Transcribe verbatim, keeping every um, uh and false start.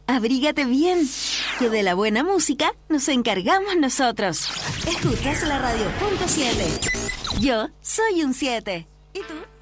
Abrígate bien, que de la buena música nos encargamos nosotros. Escuchas la radio punto siete. Yo soy un siete. ¿Y tú?